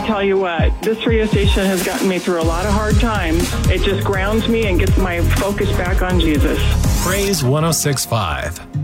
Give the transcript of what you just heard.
tell you what, this radio station has gotten me through a lot of hard times. It just grounds me and gets my focus back on Jesus. Praise 106.5.